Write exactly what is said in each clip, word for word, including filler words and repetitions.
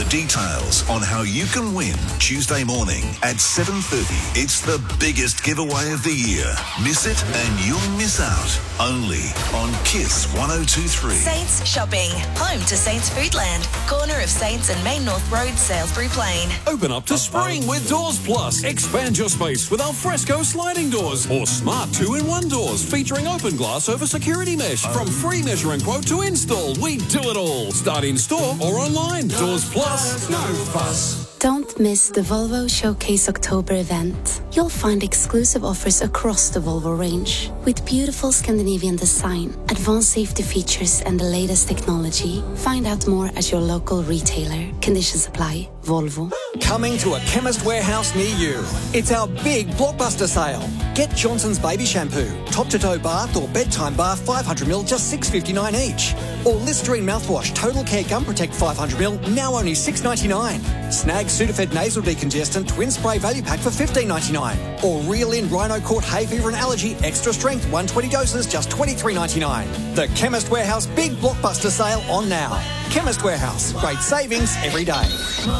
details on how you can win Tuesday morning at seven thirty. It's the biggest giveaway of the year. Miss it and you'll miss out. Only on Kiss one oh two three. Saints Shopping. Home to Saints Foodland. Corner of Saints and Main North Road, Salisbury Plain. Open up to spring with Doors Plus. Expand your space with alfresco sliding doors or smart two-in-one doors featuring open glass over security mesh. From free measure and quote to install, we do it all. Start in store or online. Doors Plus, no fuss. Don't miss the Volvo Showcase October event. You'll find exclusive offers across the Volvo range with beautiful Scandinavian design, advanced safety features and the latest technology. Find out more at your local retailer. Conditions apply. Volvo. Coming to a Chemist Warehouse near you. It's our big blockbuster sale. Get Johnson's Baby Shampoo, top-to-toe bath or bedtime bath five hundred milliliters, just six dollars fifty-nine each. Or Listerine mouthwash, Total Care Gum Protect five hundred milliliters, now only six dollars ninety-nine. Snag Sudafed Nasal Decongestant Twin Spray Value Pack for fifteen dollars ninety-nine. Or Reel In Rhino Court Hay Fever and Allergy Extra Strength one hundred twenty doses, just twenty-three dollars ninety-nine. The Chemist Warehouse Big Blockbuster Sale on now. Chemist Warehouse, great savings every day.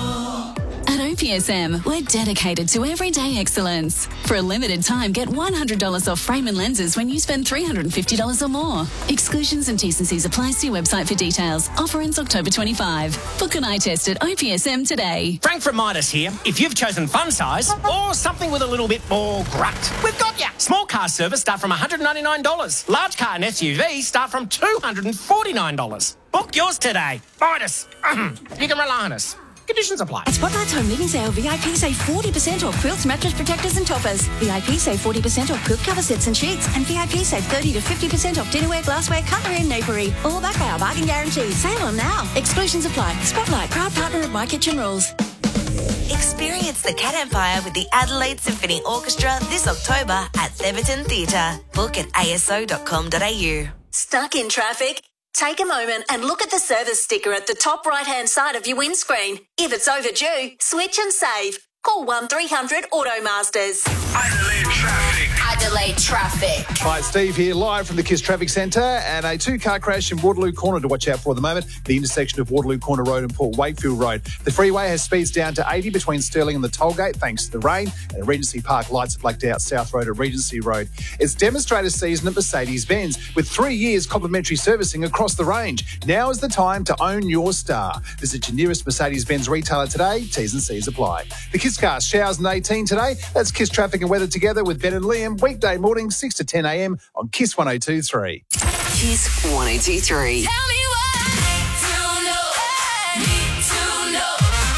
At O P S M, we're dedicated to everyday excellence. For a limited time, get one hundred dollars off frame and lenses when you spend three hundred fifty dollars or more. Exclusions and T's and C's apply. See website for details. Offer ends October twenty-fifth. Book an eye test at O P S M today. Frank from Midas here. If you've chosen fun size or something with a little bit more grunt, we've got ya. Small car service start from one hundred ninety-nine dollars. Large car and S U V start from two hundred forty-nine dollars. Book yours today. Midas. You can rely on us. Conditions apply. At Spotlight's Home Living Sale, V I P save forty percent off quilts, mattress protectors and toppers. V I P save forty percent off quilt cover sets and sheets. And V I P save thirty to fifty percent off dinnerware, glassware, cutlery and napery. All backed by our bargain guarantee. Sale on now. Exclusions apply. Spotlight, proud partner of My Kitchen Rules. Experience the Cat Empire with the Adelaide Symphony Orchestra this October at Theverton Theatre. Book at a s o dot com dot a u. Stuck in traffic? Take a moment and look at the service sticker at the top right-hand side of your windscreen. If it's overdue, switch and save. Call one three hundred Auto Masters. Adelaide Traffic. Adelaide Traffic. Hi, Steve here, live from the Kiss Traffic Centre, and a two-car crash in Waterloo Corner to watch out for at the moment, the intersection of Waterloo Corner Road and Port Wakefield Road. The freeway has speeds down to eighty between Stirling and the Tollgate, thanks to the rain, and Regency Park lights are blacked out South Road at Regency Road. It's demonstrator season at Mercedes-Benz, with three years complimentary servicing across the range. Now is the time to own your star. Visit your nearest Mercedes-Benz retailer today. T's and C's apply. The Kiss Cast, showers and eighteen today. That's Kiss Traffic and Weather together with Ben and Liam, weekday morning, six to ten a m on Kiss one oh two three. Kiss one oh two three. Tell me what to know, need to know.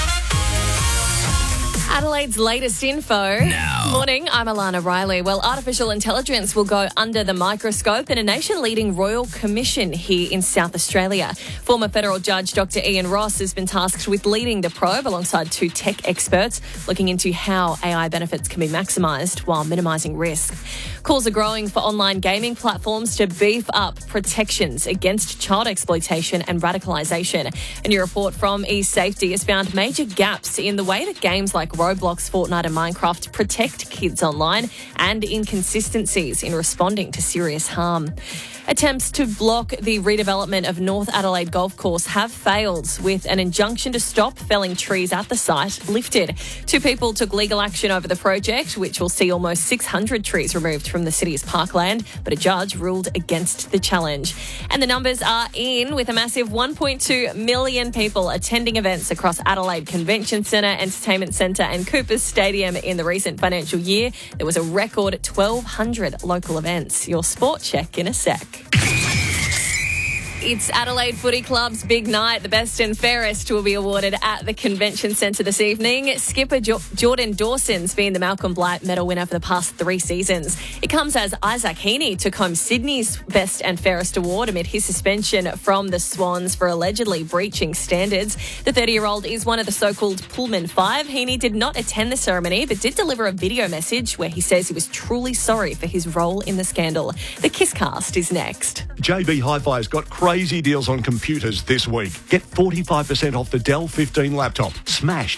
Adelaide's latest info. Now. Morning, I'm Alana Riley. Well, artificial intelligence will go under the microscope in a nation-leading royal commission here in South Australia. Former federal judge Doctor Ian Ross has been tasked with leading the probe alongside two tech experts, looking into how A I benefits can be maximised while minimising risk. Calls are growing for online gaming platforms to beef up protections against child exploitation and radicalisation. A new report from eSafety has found major gaps in the way that games like Roblox, Fortnite and Minecraft protect kids online and inconsistencies in responding to serious harm. Attempts to block the redevelopment of North Adelaide Golf Course have failed, with an injunction to stop felling trees at the site lifted. Two people took legal action over the project, which will see almost six hundred trees removed from the city's parkland, but a judge ruled against the challenge. And the numbers are in, with a massive one point two million people attending events across Adelaide Convention Centre, Entertainment Centre and Coopers Stadium in the recent financial year. There was a record twelve hundred local events. Your sport check in a sec. It's Adelaide Footy Club's big night. The best and fairest will be awarded at the Convention Centre this evening. Skipper jo- Jordan Dawson's been the Malcolm Blight medal winner for the past three seasons. It comes as Isaac Heaney took home Sydney's best and fairest award amid his suspension from the Swans for allegedly breaching standards. The thirty-year-old is one of the so-called Pullman Five. Heaney did not attend the ceremony but did deliver a video message where he says he was truly sorry for his role in the scandal. The Kisscast is next. J B Hi-Fi's got crazy deals on computers this week. Get forty-five percent off the Dell fifteen laptop. Smash